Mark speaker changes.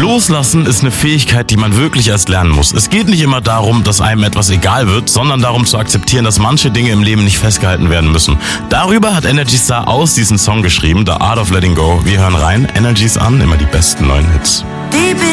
Speaker 1: Loslassen ist eine Fähigkeit, die man wirklich erst lernen muss. Es geht nicht immer darum, dass einem etwas egal wird, sondern darum zu akzeptieren, dass manche Dinge im Leben nicht festgehalten werden müssen. Darüber hat Energy Star aus diesen Song geschrieben, The Art of Letting Go. Wir hören rein, Energy's an, immer die besten neuen Hits.
Speaker 2: Deep